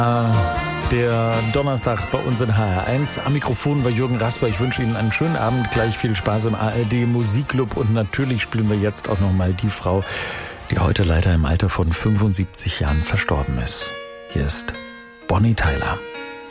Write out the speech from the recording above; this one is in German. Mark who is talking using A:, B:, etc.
A: Der Donnerstag bei uns in HR1. Am Mikrofon war Jürgen Rasper. Ich wünsche Ihnen einen schönen Abend. Gleich viel Spaß im ARD Musikclub. Und natürlich spielen wir jetzt auch nochmal die Frau, die heute leider im Alter von 75 Jahren verstorben ist. Hier ist Bonnie Tyler.